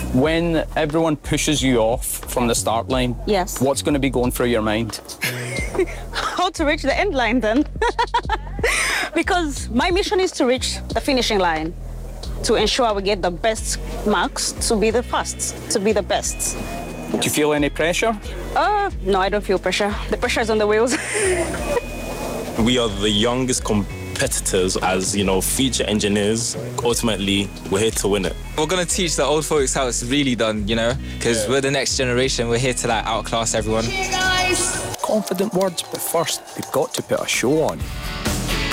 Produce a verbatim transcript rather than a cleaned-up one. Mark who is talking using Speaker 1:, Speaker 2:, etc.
Speaker 1: When everyone pushes you off from the start line,
Speaker 2: Yes.
Speaker 1: what's going to be going through your mind?
Speaker 2: How to reach the end line then? Because my mission is to reach the finishing line, to ensure we get the best marks, to be the first, to be the best.
Speaker 1: Do you feel any pressure?
Speaker 2: Uh, no, I don't feel pressure. The pressure is on the wheels.
Speaker 3: We are the youngest competitors as, you know, future engineers. Ultimately, we're here to win it.
Speaker 4: We're going to teach the old folks how it's really done, you know, because yeah. we're the next generation. We're here to like outclass everyone.
Speaker 1: Confident words, but first, we've got to put a show on.